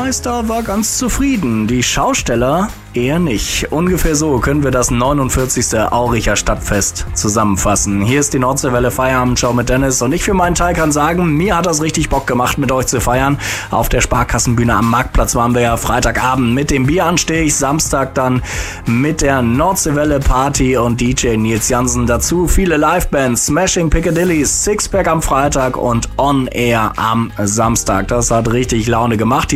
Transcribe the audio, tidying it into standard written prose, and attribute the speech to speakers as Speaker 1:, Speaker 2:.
Speaker 1: Bürgermeister war ganz zufrieden, die Schausteller eher nicht. Ungefähr so können wir das 49. Auricher Stadtfest zusammenfassen. Hier ist die Nordseewelle Feierabendshow mit Dennis und ich für meinen Teil kann sagen, mir hat das richtig Bock gemacht, mit euch zu feiern. Auf der Sparkassenbühne am Marktplatz waren wir ja Freitagabend mit dem Bieranstich, Samstag dann mit der Nordseewelle Party und DJ Nils Jansen. Dazu viele Livebands, Smashing Piccadillys, Sixpack am Freitag und On Air am Samstag. Das hat richtig Laune gemacht.